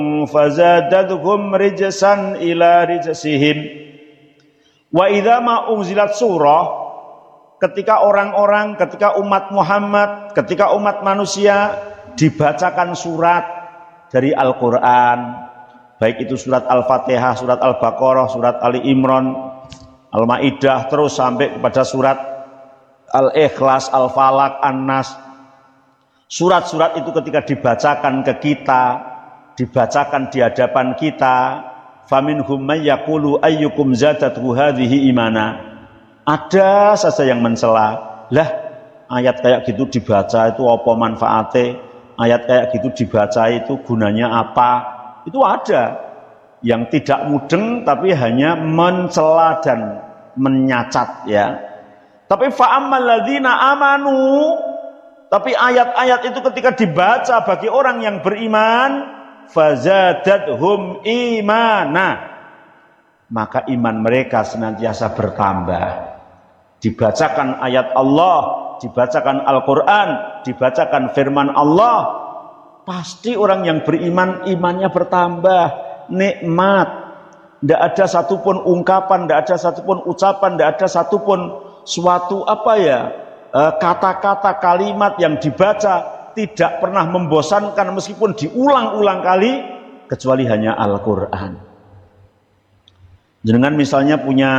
fazadathum rijsan ila rijsihim. Wa idza ma unzilat surah, ketika orang-orang, ketika umat Muhammad, ketika umat manusia dibacakan surat dari Al-Qur'an, baik itu surat Al-Fatihah, surat Al-Baqarah, surat Ali Imran, Al-Maidah, terus sampai kepada surat Al-Ikhlas, Al-Falaq, An-Nas. Surat-surat itu ketika dibacakan ke kita, dibacakan di hadapan kita, faminhum may yaqulu ayyukum zadatuhu hadhihi imana. Ada saja yang mencela, lah ayat kayak gitu dibaca itu apa manfaatnya? Ayat kayak gitu dibaca itu gunanya apa? Itu ada yang tidak mudeng tapi hanya mencela dan menyacat, ya. Tapi fa'ammal ladzina amanu, tapi ayat-ayat itu ketika dibaca bagi orang yang beriman, fazadathum imana, maka iman mereka senantiasa bertambah. Dibacakan ayat Allah, dibacakan Al-Quran, dibacakan firman Allah, pasti orang yang beriman imannya bertambah, nikmat. Tidak ada satupun ungkapan, tidak ada satupun ucapan, tidak ada satupun suatu kata-kata kalimat yang dibaca tidak pernah membosankan meskipun diulang-ulang kali, kecuali hanya Al-Quran. Jangan misalnya punya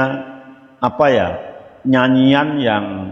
nyanyian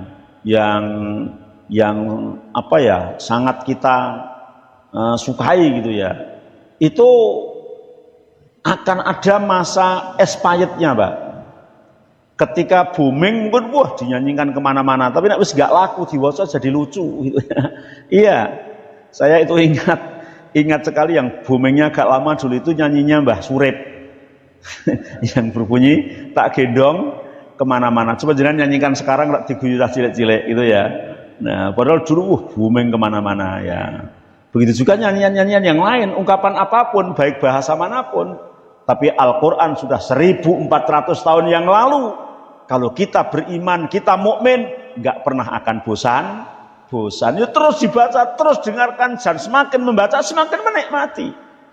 yang sangat kita sukai gitu ya, itu akan ada masa expirednya, Pak. Ketika booming mungkin dinyanyikan kemana-mana, tapi nek wis gak laku diwaca jadi lucu gitu. Iya, saya itu ingat sekali yang boomingnya agak lama dulu itu nyanyinya Mbah Surip yang berbunyi tak gendong kemana-mana. Coba jangan nyanyikan sekarang rak diguyu cilik-cilik gitu ya. Nah, padahal dulu booming kemana-mana ya. Begitu juga nyanyian-nyanyian yang lain, ungkapan apapun, baik bahasa manapun. Tapi Al-Quran sudah 1400 tahun yang lalu. Kalau kita beriman, kita mukmin, nggak pernah akan bosan. Ya terus dibaca, terus dengarkan, dan semakin membaca, semakin menikmati.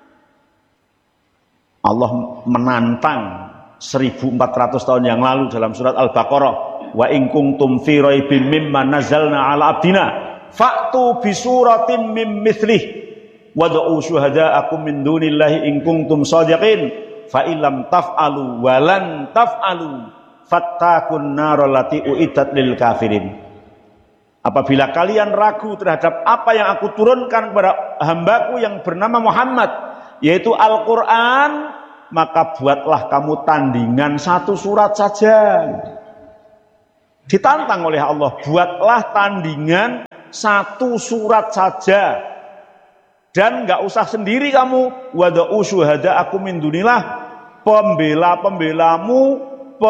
Allah menantang 1400 tahun yang lalu dalam surat Al-Baqarah, wa in kuntum fi raibin mimma nazzalna ala abdina fa'tu bi suratin mim mithlih wad'u syuhada'akum min dunillahi in kuntum shadiqin fa illam taf'alu wa lan taf'alu fattakun naral lati uiddat lil kafirin. Apabila kalian ragu terhadap apa yang aku turunkan kepada hambaku yang bernama Muhammad, yaitu Al-Quran, maka buatlah kamu tandingan satu surat saja. Ditantang oleh Allah, buatlah tandingan satu surat saja, dan nggak usah sendiri kamu. Wada'u syuhada'akum min dunillah, pembela-pembelamu,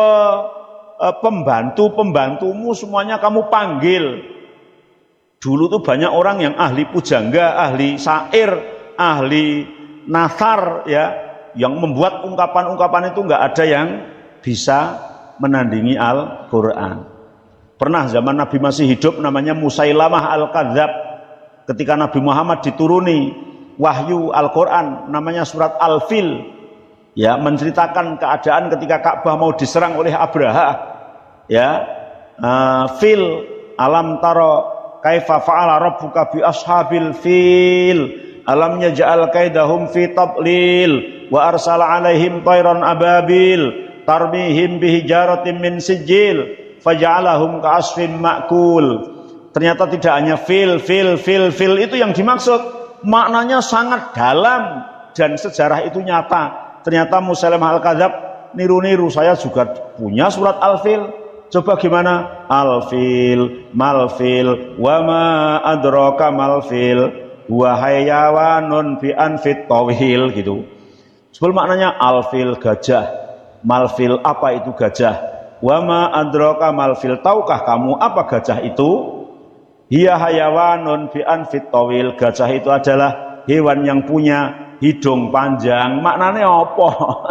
pembantu-pembantumu semuanya kamu panggil. Dulu tuh banyak orang yang ahli pujangga, ahli syair, ahli nasar, ya, yang membuat ungkapan-ungkapan itu nggak ada yang bisa menandingi Al-Quran. Pernah zaman Nabi masih hidup namanya Musailamah Al-Kadzab. Ketika Nabi Muhammad dituruni wahyu Al-Quran namanya surat Al-Fil, ya, menceritakan keadaan ketika Ka'bah mau diserang oleh Abraha, ya, Fil, alam taro kaifa fa'ala rabbuka bi ashabil fil alam yaj'al kaidahum fi tadlil wa arsala alaihim tayran ababil tarmihim bihijaratin min sijil faja'alahum ka'asfin ma'kul. Ternyata tidak hanya fil itu yang dimaksud, maknanya sangat dalam dan sejarah itu nyata. Ternyata Musailamah Al-Kadzab niru-niru, saya juga punya surat Al-Fil. Coba gimana? Al-fil, malfil, wa ma adraka malfil, wa hayawanun bi anfit tawil gitu. Sebelum maknanya al-fil gajah, malfil apa itu gajah, wa ma adraka malfil, tahukah kamu apa gajah itu? Hiya hayawanun bi anfit tawil, gajah itu adalah hewan yang punya hidung panjang. Maknanya apa?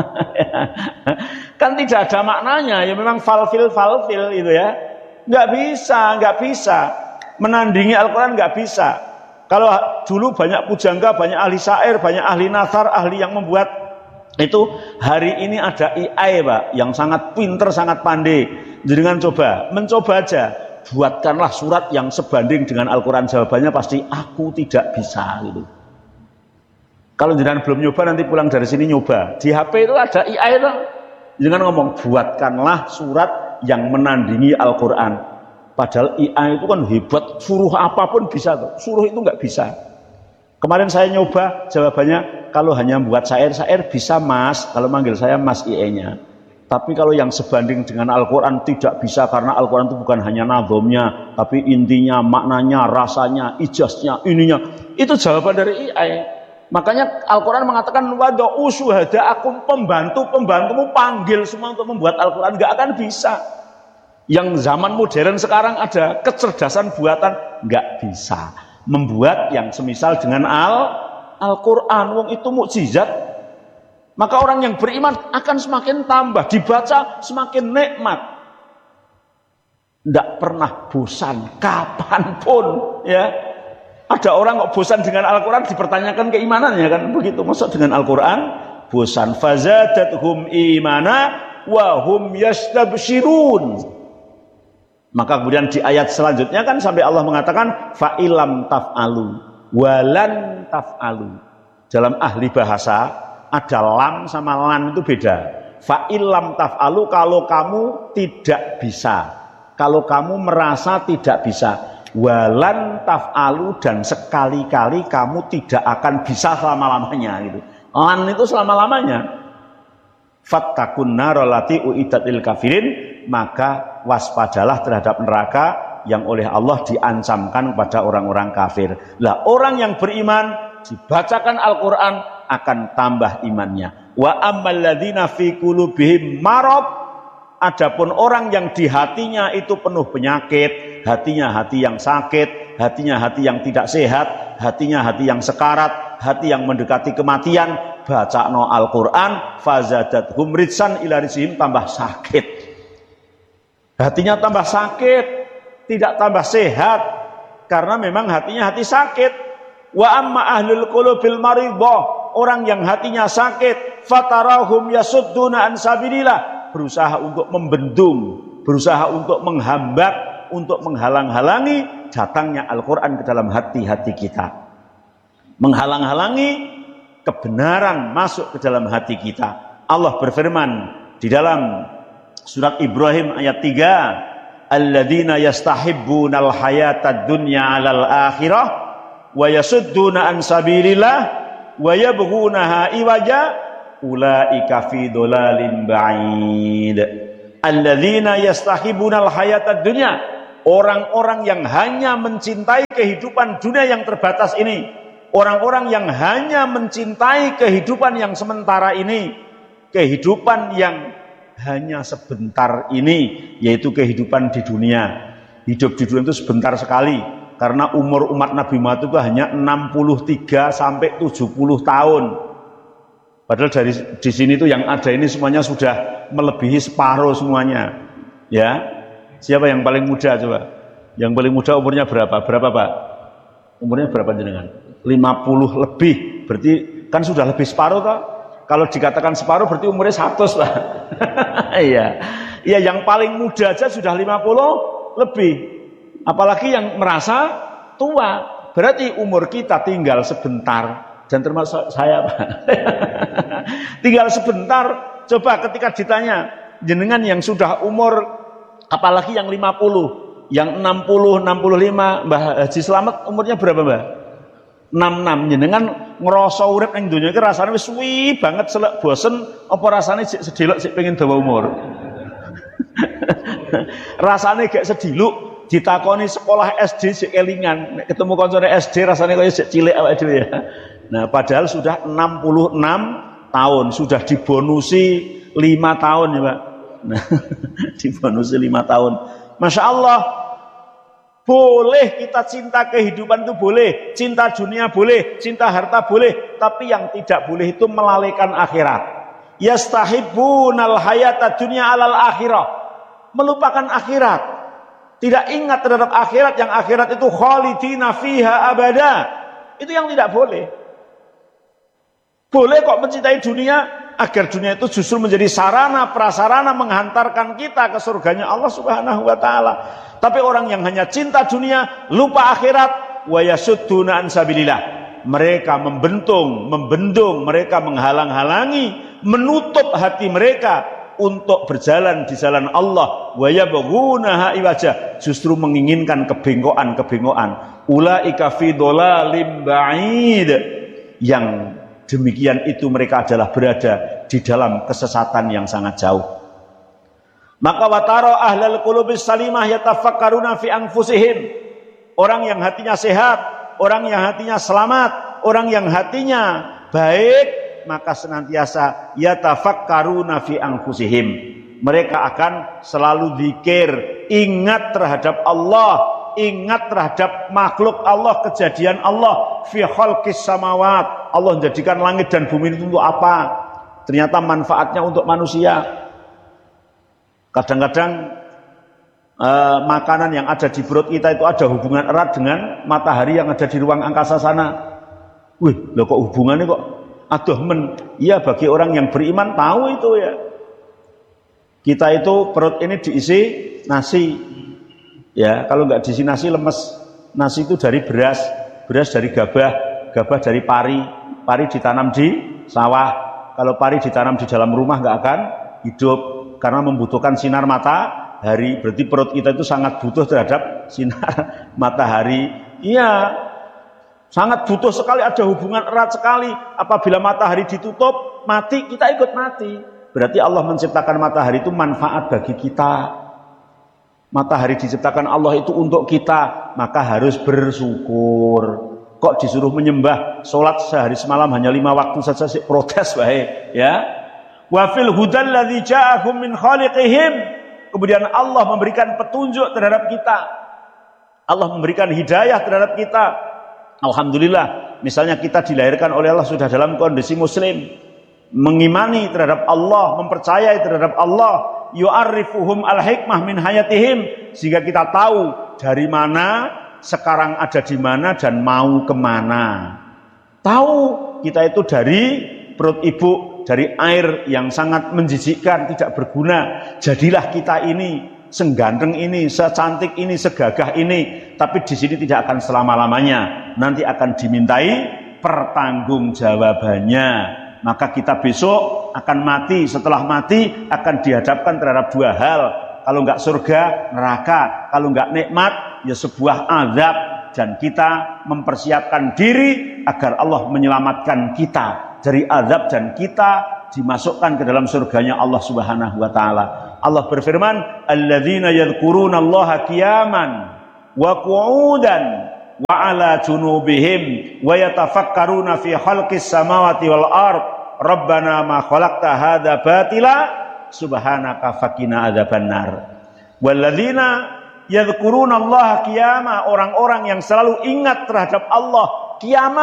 Kan tidak ada maknanya, ya memang falfil itu ya. Nggak bisa menandingi Al-Quran, nggak bisa. Kalau dulu banyak pujangga, banyak ahli syair, banyak ahli nathar, ahli yang membuat itu, hari ini ada AI Pak, yang sangat pinter, sangat pandai. Jangan mencoba aja, buatkanlah surat yang sebanding dengan Al-Quran. Jawabannya pasti aku tidak bisa gitu. Kalau jangan belum nyoba, nanti pulang dari sini nyoba. Di HP itu ada AI itu. Jangan ngomong buatkanlah surat yang menandingi Al-Quran. Padahal AI itu kan hebat, suruh apapun bisa tuh. Suruh itu nggak bisa. Kemarin saya nyoba, jawabannya kalau hanya buat syair bisa Mas, kalau manggil saya Mas IE-nya. Tapi kalau yang sebanding dengan Al-Quran tidak bisa, karena Al-Quran itu bukan hanya nazomnya, tapi intinya, maknanya, rasanya, ijaznya, ininya. Itu jawaban dari AI. Makanya Al-Quran mengatakan wada'u syuhada'akum, pembantumu panggil semua untuk membuat Al-Quran, nggak akan bisa. Yang zaman modern sekarang ada kecerdasan buatan, nggak bisa membuat yang semisal dengan Al-Quran. Wong itu mukjizat. Maka orang yang beriman akan semakin tambah, dibaca semakin nikmat, nggak pernah bosan kapanpun ya. Ada orang kok bosan dengan Al-Quran, dipertanyakan keimanannya kan begitu. Masa dengan Al-Quran bosan? Fazadathum imana wa hum yastabshirun. Maka kemudian di ayat selanjutnya kan sampai Allah mengatakan fa'ilam taf'alu walan taf'alu. Dalam ahli bahasa ada lam sama lan itu beda. Fa'ilam taf'alu, kalau kamu tidak bisa, kalau kamu merasa tidak bisa. Walan taf'alu, dan sekali-kali kamu tidak akan bisa selama-lamanya gitu. Lan itu selama-lamanya. Fattakun narolati u'idat lil kafirin, maka waspadalah terhadap neraka yang oleh Allah diancamkan kepada orang-orang kafir. Lah orang yang beriman dibacakan Al-Quran akan tambah imannya. Wa ammal ladzina fi qulubihim marad, adapun orang yang di hatinya itu penuh penyakit, hatinya hati yang sakit, hatinya hati yang tidak sehat, hatinya hati yang sekarat, hati yang mendekati kematian, baca no Al-Quran, fazadathum ritsan ila rijsihim, tambah sakit. Hatinya tambah sakit, tidak tambah sehat, karena memang hatinya hati sakit. Wa amma ahlul qulubil maridhah, orang yang hatinya sakit, fatarahum yasudduna an sabilillah, berusaha untuk membendung, berusaha untuk menghambat, untuk menghalang-halangi datangnya Al-Quran ke dalam hati-hati kita, menghalang-halangi kebenaran masuk ke dalam hati kita. Allah berfirman di dalam surat Ibrahim ayat 3, alladzina yastahibbunal hayatad dunya 'alal akhirah wa yasudduna an sabilillah wa yabghunaha iwaja ulaika fi dhalalin ba'id. Alladzina yastahibbunal hayatad dunya, orang-orang yang hanya mencintai kehidupan dunia yang terbatas ini, orang-orang yang hanya mencintai kehidupan yang sementara ini, kehidupan yang hanya sebentar ini, yaitu kehidupan di dunia. Hidup di dunia itu sebentar sekali, karena umur umat Nabi Muhammad itu hanya 63 sampai 70 tahun. Padahal di sini tuh yang ada ini semuanya sudah melebihi separuh semuanya. Ya, siapa yang paling muda coba? Yang paling muda umurnya berapa? Berapa Pak? Umurnya berapa jenengan? 50 lebih. Berarti kan sudah lebih separuh toh? Kalau dikatakan separuh berarti umurnya 100 Pak. Iya. Iya, yang paling muda aja sudah 50 lebih. Apalagi yang merasa tua. Berarti umur kita tinggal sebentar. Dan termasuk saya Pak. Tinggal sebentar. Coba ketika ditanya, jenengan yang sudah umur, apalagi yang 50, yang 60, 65, Mbah Haji Slamet umurnya berapa Mbah? 66. Jenengan ngerasa urip ning donya iki rasane wis suwi banget, selek bosen, apa rasane sik sediluk sik pengen dawa umur? Rasane gak sediluk, ditakoni sekolah SD sik kelingan, ketemu kancane SD rasane kaya sik cilik awake dhewe ya. Nah, padahal sudah 66 tahun, sudah dibonusi 5 tahun ya Pak. Nah, dibonusi 5 tahun. Masya Allah, boleh kita cinta kehidupan itu boleh, cinta dunia boleh, cinta harta boleh, tapi yang tidak boleh itu melalaikan akhirat. Yastahibbunal hayata dunya alal akhirah, melupakan akhirat. Tidak ingat terhadap akhirat, yang akhirat itu khalidina fiha abada. Itu yang tidak boleh. Boleh kok mencintai dunia, agar dunia itu justru menjadi sarana prasarana menghantarkan kita ke surganya Allah Subhanahu wa taala. Tapi orang yang hanya cinta dunia, lupa akhirat, wa yasudduna an sabilillah. Mereka membendung, mereka menghalang-halangi, menutup hati mereka untuk berjalan di jalan Allah. Wa yabghunaha iwaja, justru menginginkan kebengkokan. Ulaika fi dhalalim ba'id. Yang demikian itu mereka adalah berada di dalam kesesatan yang sangat jauh. Maka wataro ahlal qulubis salimah yatafakkaruna fi anfusihim. Orang yang hatinya sehat, orang yang hatinya selamat, orang yang hatinya baik, maka senantiasa yatafakkaruna fi anfusihim. Mereka akan selalu zikir, ingat terhadap Allah, ingat terhadap makhluk Allah, kejadian Allah, fi khalqis samawat. Allah menjadikan langit dan bumi itu untuk apa? Ternyata manfaatnya untuk manusia. Kadang-kadang makanan yang ada di perut kita itu ada hubungan erat dengan matahari yang ada di ruang angkasa sana. Wih, loh kok hubungannya kok aduh iya, bagi orang yang beriman tahu itu ya. Kita itu perut ini diisi nasi. Ya, kalau nggak diisi nasi lemes. Nasi itu dari beras dari gabah dari pari ditanam di sawah. Kalau pari ditanam di dalam rumah nggak akan hidup karena membutuhkan sinar matahari. Berarti perut kita itu sangat butuh terhadap sinar matahari. Iya, sangat butuh sekali, ada hubungan erat sekali. Apabila matahari ditutup, mati, kita ikut mati. Berarti Allah menciptakan matahari itu manfaat bagi kita. Matahari diciptakan Allah itu untuk kita, maka harus bersyukur. Kok disuruh menyembah, sholat sehari semalam hanya 5 waktu saja, sih protes baik, ya. Wa fil hudal ladzi ja'akum min khaliqihim. Kemudian Allah memberikan petunjuk terhadap kita. Allah memberikan hidayah terhadap kita. Alhamdulillah, misalnya kita dilahirkan oleh Allah sudah dalam kondisi muslim, mengimani terhadap Allah, mempercayai terhadap Allah, yu'arrifuhum al-hikmah min hayatihim, sehingga kita tahu dari mana, sekarang ada di mana dan mau kemana. Tahu kita itu dari perut ibu, dari air yang sangat menjijikkan, tidak berguna. Jadilah kita ini seganteng ini, secantik ini, segagah ini, tapi di sini tidak akan selama-lamanya. Nanti akan dimintai pertanggungjawabannya. Maka kita besok akan mati. Setelah mati akan dihadapkan terhadap 2 hal. Kalau enggak surga, neraka. Kalau enggak nikmat, ya sebuah azab. Dan kita mempersiapkan diri agar Allah menyelamatkan kita dari azab dan kita dimasukkan ke dalam surganya Allah Subhanahu wa taala. Allah berfirman, alladzina yadhkuruna Allaha qiyaman wa qu'udan wa 'ala junubihim wa yatafakkaruna fi khalqis samawati wal ard rabbana ma khalaqta hadza batila subhanaka faqina adzabannar. Walladzina yadhkuruna Allaha qiyama, orang-orang yang selalu ingat terhadap Allah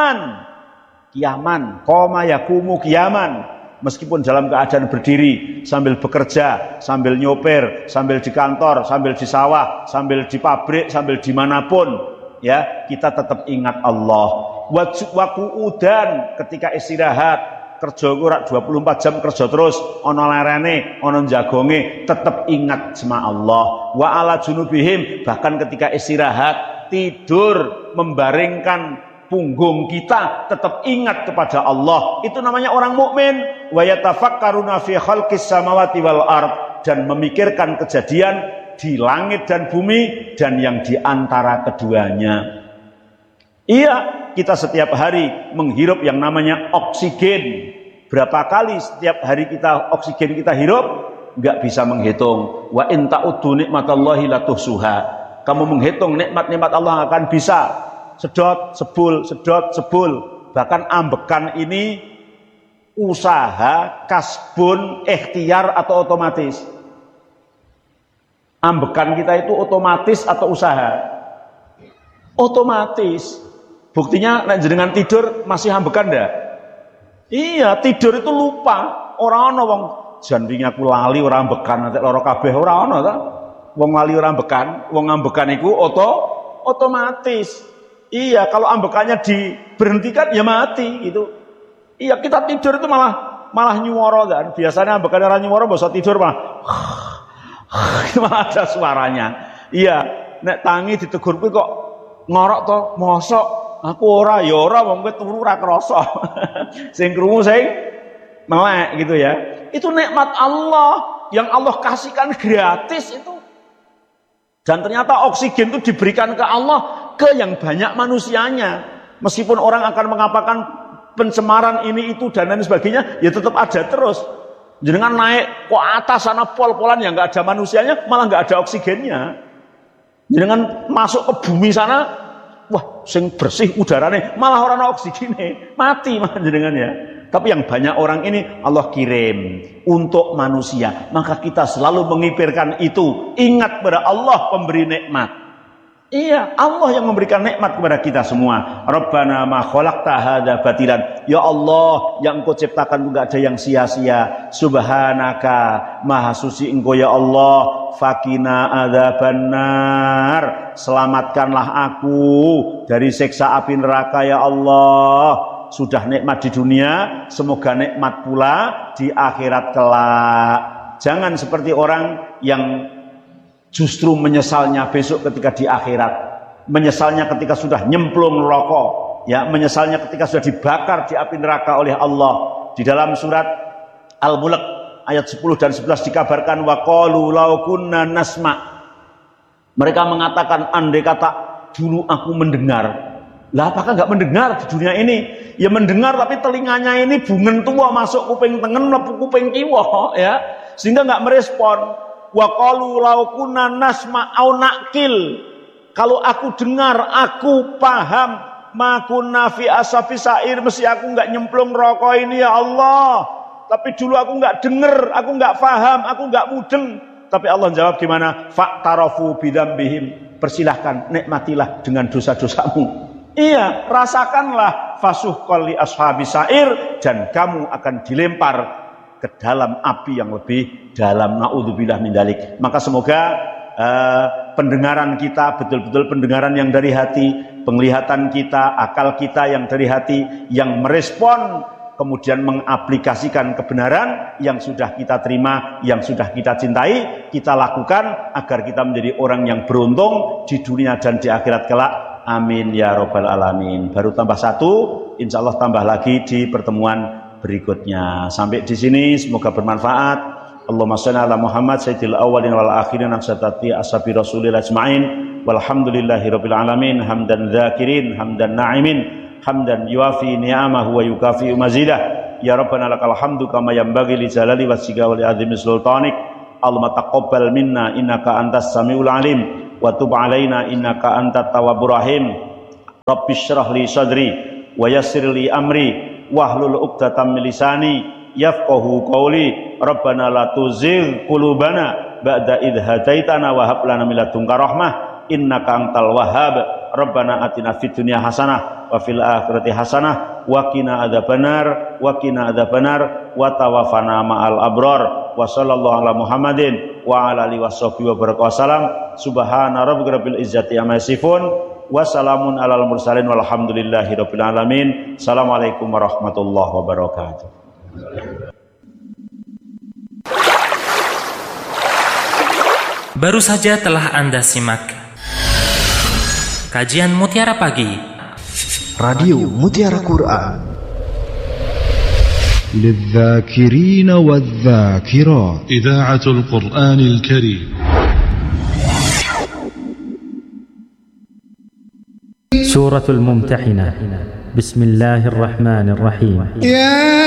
kiaman, qoma yaqumu qiyaman, meskipun dalam keadaan berdiri, sambil bekerja, sambil nyopir, sambil di kantor, sambil di sawah, sambil di pabrik, sambil dimanapun, ya kita tetap ingat Allah. Wa qu'udan, ketika istirahat, kerja ora 24 jam kerja terus, ana lerene, ana jagonge, tetap ingat sama Allah. Wa ala junubihim, bahkan ketika istirahat, tidur, membaringkan punggung kita, tetap ingat kepada Allah. Itu namanya orang mukmin. Wa yatafakkaruna fi khalqis samawati wal ard, dan memikirkan kejadian di langit dan bumi dan yang di antara keduanya. Iya, kita setiap hari menghirup yang namanya oksigen. Berapa kali setiap hari kita oksigen kita hirup? Enggak bisa menghitung. Wa in ta'uddu nikmatallahi la tuhsuha. Kamu menghitung nikmat-nikmat Allah akan bisa. Sedot, sebul. Bahkan ambekan ini usaha, kasbun, ikhtiar atau otomatis. Ambekan kita itu otomatis atau usaha? Otomatis. Buktinya nek jenengan tidur masih ambekan ndak? Iya, tidur itu lupa. Ora ana wong jan wingi aku lali ora ambekan nek lara kabeh ora ana ta? wong lali ora ambekan, wong ambekan iku otomatis. Iya, kalau ambekannya diberhentikan ya mati gitu. Iya, kita tidur itu malah nyuwara kan. Biasanya ambekannya ora nyuwara, mbok tidur malah ada suaranya. Iya, nek tangi ditegur kuwi kok ngorok to, mosok aku ora wong kowe turu ora krasa. Sing krungu sing melek gitu ya. Itu nikmat Allah yang Allah kasihkan gratis itu. Dan ternyata oksigen itu diberikan ke Allah ke yang banyak manusianya. Meskipun orang akan mengatakan pencemaran ini itu dan lain sebagainya, ya tetap ada terus. Jenengan naik ke atas sana pol-polan yang nggak ada manusianya, malah nggak ada oksigennya. Jenengan masuk ke bumi sana, wah, sing bersih udaranya, malah orang oksigennya, mati malah jenengan ya. Tapi yang banyak orang ini Allah kirim untuk manusia. Maka kita selalu mengipirkan itu. Ingat pada Allah pemberi nikmat. Iya, Allah yang memberikan nikmat kepada kita semua. Rabbana ma khalaqta hadza batilan. Ya Allah, yang Engkau ciptakan enggak ada yang sia-sia. Subhanaka, maha suci Engkau ya Allah. Fakina adzabannar. Selamatkanlah aku dari siksa api neraka ya Allah. Sudah nikmat di dunia, semoga nikmat pula di akhirat kelak. Jangan seperti orang yang justru menyesalnya besok ketika di akhirat, menyesalnya ketika sudah nyemplung neraka, ya, menyesalnya ketika sudah dibakar di api neraka oleh Allah. Di dalam surat Al-Mulk ayat 10 dan 11 dikabarkan waqalu law kunna nasma. Mereka mengatakan andai kata dulu aku mendengar. Lah apakah enggak mendengar di dunia ini? Ya mendengar tapi telinganya ini bungen tua masuk kuping tengen mlebu kuping kiwa ya. Sehingga enggak merespon. Wa qalu law kunna nasma au naqil. Kalau aku dengar, aku paham, ma kunna fi ashabi sa'ir, mesti aku enggak nyemplung neraka ini ya Allah. Tapi dulu aku enggak dengar, aku enggak paham, aku enggak mudeng. Tapi Allah jawab gimana? Fa'tarafu bidzambihim. Persilahkan, nikmatilah dengan dosa-dosamu. Iya, rasakanlah fasuhqal li ashabis sa'ir, dan kamu akan dilempar ke dalam api yang lebih dalam. Naudzubillah min dzalik. Maka semoga pendengaran kita betul-betul pendengaran yang dari hati, penglihatan kita, akal kita yang dari hati, yang merespon kemudian mengaplikasikan kebenaran yang sudah kita terima, yang sudah kita cintai, kita lakukan agar kita menjadi orang yang beruntung di dunia dan di akhirat kelak. Amin ya rabbal alamin. Baru tambah satu, insya Allah tambah lagi di pertemuan berikutnya. Sampai di sini semoga bermanfaat. Allahumma shalli ala Muhammad sayyidil awwalin wal akhirin asatati ashabi rasulillah ajma'in walhamdulillahi rabbil alamin hamdan dzakirin hamdan na'imin hamdan yuafi ni'amahu wa yukafi mazidah. Ya rabbana lakal hamdu kama yanbaghi li jalali wajhika wa li azimi sultanik. Allahumma taqabbal minna innaka antas samiul alim wa tub alaina innaka antat tawwabur rahim. Rabbi shrah li sadri wa yassir li amri wahlul 'uqdatam min lisani yafqahu qawli. Rabbana la tuzigh qulubana ba'da idh hadaitana wa hab lana min ladunka rahmah innaka antal wahhab. Rabbana atina fid dunya hasanah wa fil akhirati hasanah wa qina adzabannar wa tawaffana ma'al abrar. Wa sallallahu ala Muhammadin wa ala alihi washabihi wa baraka wasallam. Subhana rabbika rabbil izzati amma yasifun wa salamun alal mursalin walhamdulillahi rabbil alamin. Assalamualaikum warahmatullahi wabarakatuh. Baru saja telah Anda simak kajian Mutiara Pagi Radio Mutiara Quran للذاكرين والذاكرات إذاعة القرآن الكريم سورة الممتحنة بسم الله الرحمن الرحيم